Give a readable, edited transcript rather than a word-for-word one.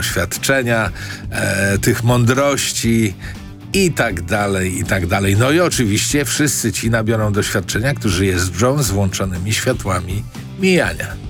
doświadczenia, tych mądrości i tak dalej, i tak dalej. No i oczywiście wszyscy ci nabiorą doświadczenia, którzy jeżdżą z włączonymi światłami mijania.